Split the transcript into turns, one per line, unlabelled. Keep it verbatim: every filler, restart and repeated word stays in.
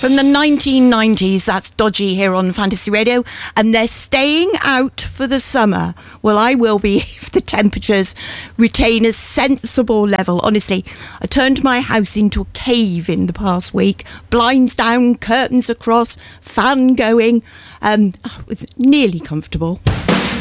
From the nineteen nineties, that's Dodgy here on Fantasy Radio, and they're staying out for the summer. Well, I will be if the temperatures retain a sensible level. Honestly, I turned my house into a cave in the past week. Blinds down, curtains across, fan going. Um, it was nearly comfortable.